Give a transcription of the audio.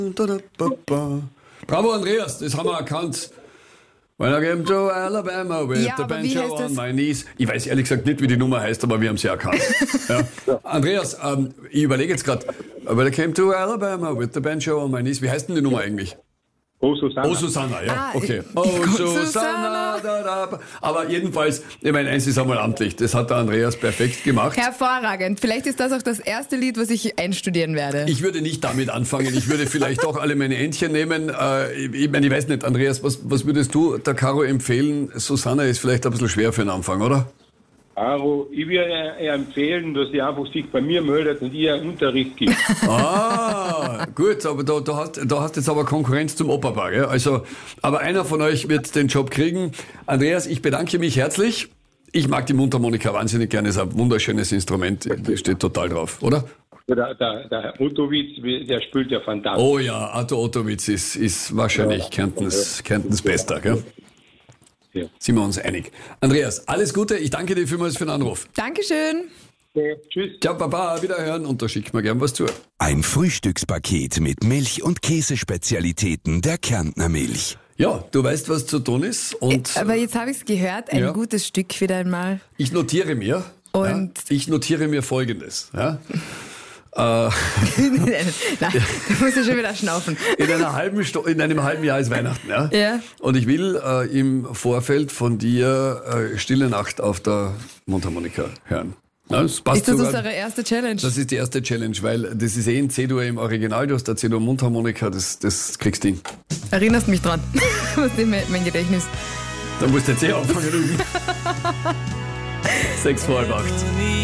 Bravo, Andreas, das haben wir erkannt. When I came to Alabama with the banjo on my knees. Ich weiß ehrlich gesagt nicht, wie die Nummer heißt, aber wir haben sie erkannt. Ja. Andreas, ich überlege jetzt gerade. When I came to Alabama with the banjo on my knees. Wie heißt denn die Nummer eigentlich? Oh, Susanna. Oh, Susanna, ja, okay. Oh, Susanna, da, da. Aber jedenfalls, ich meine, eins ist einmal amtlich. Das hat der Andreas perfekt gemacht. Hervorragend. Vielleicht ist das auch das erste Lied, was ich einstudieren werde. Ich würde nicht damit anfangen. Ich würde vielleicht doch alle meine Entchen nehmen. Ich meine, ich weiß nicht, Andreas, was würdest du der Caro empfehlen? Susanna ist vielleicht ein bisschen schwer für den Anfang, oder? Caro, ich würde ihr empfehlen, dass sie einfach sich bei mir meldet und ihr Unterricht gibt. Gut, aber da hast jetzt aber Konkurrenz zum Opa, gell? Also, aber einer von euch wird den Job kriegen. Andreas, ich bedanke mich herzlich. Ich mag die Mundharmonika wahnsinnig gerne. Es ist ein wunderschönes Instrument. Ich stehe total drauf, oder? Der Ottowitz, der spielt ja fantastisch. Oh ja, Arthur Ottowitz ist wahrscheinlich Kärntens Bester, gell? Ja. Sind wir uns einig. Andreas, alles Gute. Ich danke dir vielmals für den Anruf. Dankeschön. Okay, tschüss. Ciao, Baba, wiederhören und da schickt mir gern was zu. Ein Frühstückspaket mit Milch- und Käsespezialitäten der Kärntner Milch. Ja, du weißt, was zu tun ist. Und Aber jetzt habe ich es gehört, ein gutes Stück wieder einmal. ich notiere mir. Folgendes. Ja? Nein, da muss ich schon wieder schnaufen. In einem halben Jahr ist Weihnachten, ja? Ja. Und ich will im Vorfeld von dir Stille Nacht auf der Mundharmonika hören. Ja, das passt Ist das sogar. unsere erste Challenge? Das ist die erste Challenge, weil das ist in C-Dur im Original, du hast da C-Dur Mundharmonika, das kriegst du hin. Erinnerst mich dran. Was ist mein Gedächtnis? Da musst du jetzt anfangen üben. 6 vor halb 8.